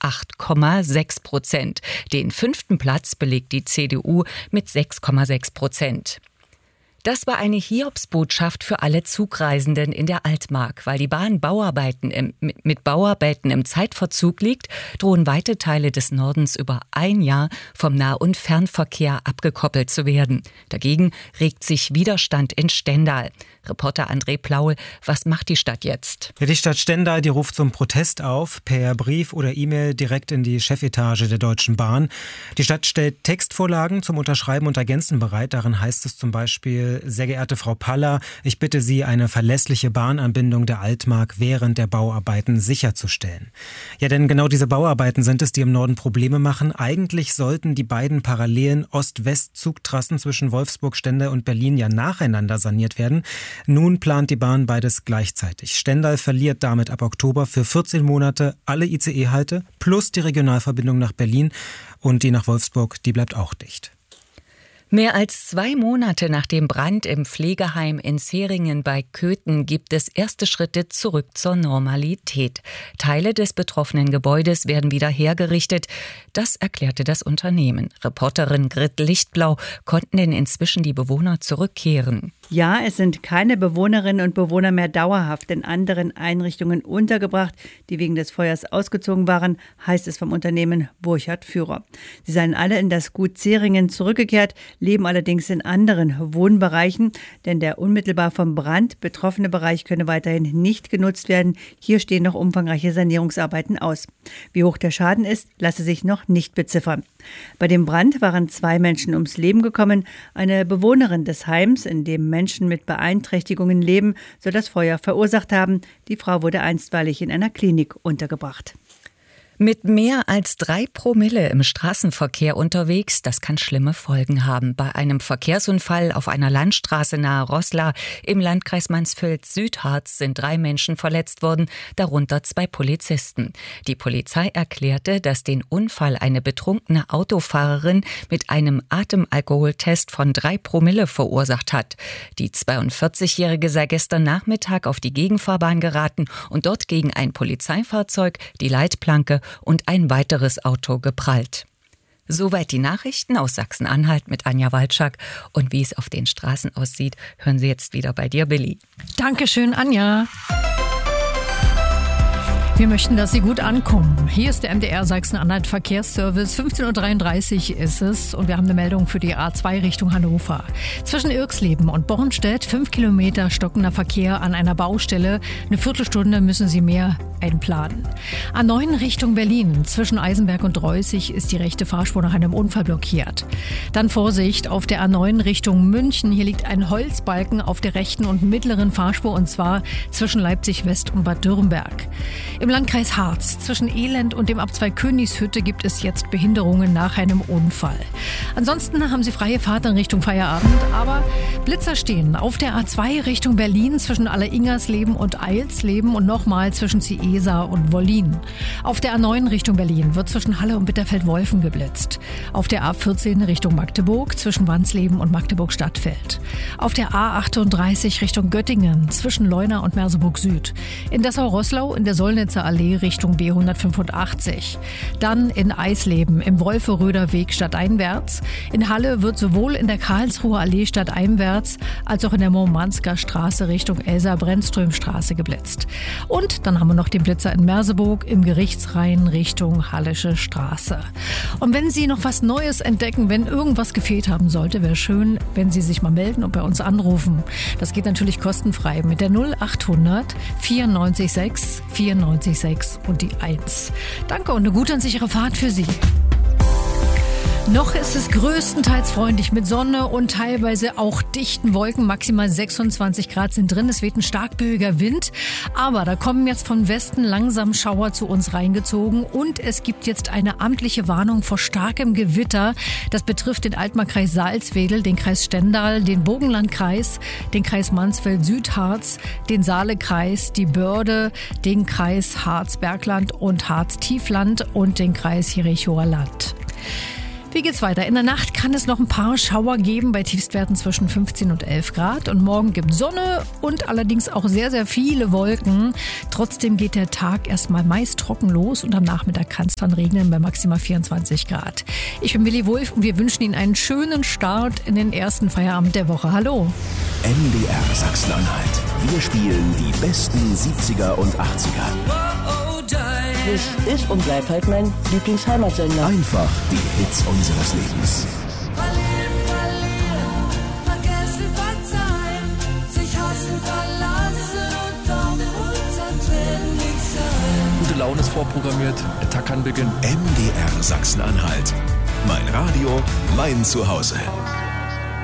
8,6%. Den 5. Platz belegt die CDU mit 6,6%. Das war eine Hiobsbotschaft für alle Zugreisenden in der Altmark. Weil die Bahn mit Bauarbeiten im Zeitverzug liegt, drohen weite Teile des Nordens über ein Jahr vom Nah- und Fernverkehr abgekoppelt zu werden. Dagegen regt sich Widerstand in Stendal. Reporter André Plaul, was macht die Stadt jetzt? Ja, die Stadt Stendal, die ruft zum Protest auf, per Brief oder E-Mail direkt in die Chefetage der Deutschen Bahn. Die Stadt stellt Textvorlagen zum Unterschreiben und Ergänzen bereit. Darin heißt es zum Beispiel: Sehr geehrte Frau Paller, ich bitte Sie, eine verlässliche Bahnanbindung der Altmark während der Bauarbeiten sicherzustellen. Ja, denn genau diese Bauarbeiten sind es, die im Norden Probleme machen. Eigentlich sollten die beiden parallelen Ost-West-Zugtrassen zwischen Wolfsburg, Stendal und Berlin ja nacheinander saniert werden. Nun plant die Bahn beides gleichzeitig. Stendal verliert damit ab Oktober für 14 Monate alle ICE-Halte plus die Regionalverbindung nach Berlin, und die nach Wolfsburg, die bleibt auch dicht. Mehr als 2 Monate nach dem Brand im Pflegeheim in Zeringen bei Köthen gibt es erste Schritte zurück zur Normalität. Teile des betroffenen Gebäudes werden wieder hergerichtet. Das erklärte das Unternehmen. Reporterin Grit Lichtblau: Konnten denn inzwischen die Bewohner zurückkehren? Ja, es sind keine Bewohnerinnen und Bewohner mehr dauerhaft in anderen Einrichtungen untergebracht, die wegen des Feuers ausgezogen waren, heißt es vom Unternehmen Burchard Führer. Sie seien alle in das Gut Zeringen zurückgekehrt, leben allerdings in anderen Wohnbereichen, denn der unmittelbar vom Brand betroffene Bereich könne weiterhin nicht genutzt werden. Hier stehen noch umfangreiche Sanierungsarbeiten aus. Wie hoch der Schaden ist, lasse sich noch nicht beziffern. Bei dem Brand waren 2 Menschen ums Leben gekommen. Eine Bewohnerin des Heims, in dem Menschen mit Beeinträchtigungen leben, soll das Feuer verursacht haben. Die Frau wurde einstweilig in einer Klinik untergebracht. Mit mehr als 3 Promille im Straßenverkehr unterwegs, das kann schlimme Folgen haben. Bei einem Verkehrsunfall auf einer Landstraße nahe Roßla im Landkreis Mansfeld-Südharz sind 3 Menschen verletzt worden, darunter 2 Polizisten. Die Polizei erklärte, dass den Unfall eine betrunkene Autofahrerin mit einem Atemalkoholtest von 3 Promille verursacht hat. Die 42-Jährige sei gestern Nachmittag auf die Gegenfahrbahn geraten und dort gegen ein Polizeifahrzeug, die Leitplanke und ein weiteres Auto geprallt. Soweit die Nachrichten aus Sachsen-Anhalt mit Anja Walczak. Und wie es auf den Straßen aussieht, hören Sie jetzt wieder bei dir, Billy. Dankeschön, Anja. Wir möchten, dass Sie gut ankommen. Hier ist der MDR Sachsen-Anhalt Verkehrsservice. 15.33 Uhr ist es und wir haben eine Meldung für die A2 Richtung Hannover. Zwischen Irxleben und Bornstedt 5 Kilometer stockender Verkehr an einer Baustelle. Eine Viertelstunde müssen Sie mehr einplanen. A9 Richtung Berlin. Zwischen Eisenberg und Reußig ist die rechte Fahrspur nach einem Unfall blockiert. Dann Vorsicht auf der A9 Richtung München. Hier liegt ein Holzbalken auf der rechten und mittleren Fahrspur, und zwar zwischen Leipzig West und Bad Dürrenberg. Im Landkreis Harz zwischen Elend und dem Abzweig Königshütte gibt es jetzt Behinderungen nach einem Unfall. Ansonsten haben Sie freie Fahrt in Richtung Feierabend, aber Blitzer stehen auf der A2 Richtung Berlin zwischen Alleringersleben und Eilsleben und nochmal zwischen Ciesa und Wollin. Auf der A9 Richtung Berlin wird zwischen Halle und Bitterfeld-Wolfen geblitzt. Auf der A14 Richtung Magdeburg zwischen Wansleben und Magdeburg-Stadtfeld. Auf der A38 Richtung Göttingen zwischen Leuna und Merseburg Süd. In Dessau-Roßlau in der Solnitzer Allee Richtung B185. Dann in Eisleben im Wolferöder Weg stadteinwärts. In Halle wird sowohl in der Karlsruher Allee stadteinwärts als auch in der Murmansker Straße Richtung Elsa-Brennström-Straße geblitzt. Und dann haben wir noch den Blitzer in Merseburg im Gerichtsrhein Richtung Hallische Straße. Und wenn Sie noch was Neues entdecken, wenn irgendwas gefehlt haben sollte, wäre schön, wenn Sie sich mal melden und bei uns anrufen. Das geht natürlich kostenfrei mit der 0800 94 6 94 6 und die 1. Danke und eine gute und sichere Fahrt für Sie. Noch ist es größtenteils freundlich mit Sonne und teilweise auch dichten Wolken. Maximal 26 Grad sind drin. Es weht ein stark böiger Wind. Aber da kommen jetzt von Westen langsam Schauer zu uns reingezogen. Und es gibt jetzt eine amtliche Warnung vor starkem Gewitter. Das betrifft den Altmarkkreis Salzwedel, den Kreis Stendal, den Burgenlandkreis, den Kreis Mansfeld-Südharz, den Saalekreis, die Börde, den Kreis Harz-Bergland und Harz-Tiefland und den Kreis Jerichower Land. Wie geht's weiter? In der Nacht kann es noch ein paar Schauer geben bei Tiefstwerten zwischen 15 und 11 Grad. Und morgen gibt es Sonne und allerdings auch sehr, sehr viele Wolken. Trotzdem geht der Tag erstmal meist trocken los und am Nachmittag kann es dann regnen bei maximal 24 Grad. Ich bin Willi Wulff und wir wünschen Ihnen einen schönen Start in den ersten Feierabend der Woche. Hallo. MDR Sachsen-Anhalt. Wir spielen die besten 70er und 80er. Das ist und bleibt halt mein Lieblingsheimatsender. Einfach die Hits unseres Lebens. Verlieren, vergessen, verzeihen, sich hassen, verlassen und doch unzertrennlich sein. Gute Laune ist vorprogrammiert, der Tag kann beginnen. MDR Sachsen-Anhalt. Mein Radio, mein Zuhause.